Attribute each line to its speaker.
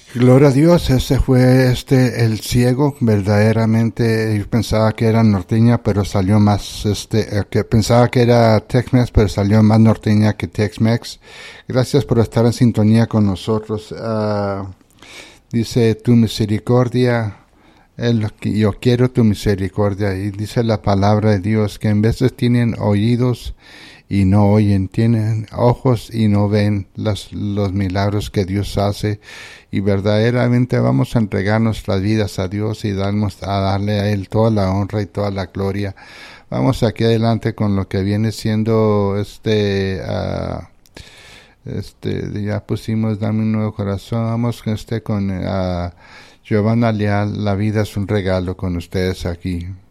Speaker 1: Gloria a Dios, ese fue el ciego, verdaderamente yo pensaba que era norteña, pero salió más, que pensaba que era Tex-Mex, pero salió más norteña que Tex-Mex. Gracias por estar en sintonía con nosotros. Dice tu misericordia, yo quiero tu misericordia, y dice la palabra de Dios que en veces tienen oídos y no oyen, tienen ojos y no ven los milagros que Dios hace, y verdaderamente vamos a entregar nuestras vidas a Dios y a darle a Él toda la honra y toda la gloria. Vamos aquí adelante con lo que viene siendo ya pusimos Dame un nuevo corazón. Vamos con Giovanna Leal, La vida es un regalo, con ustedes aquí.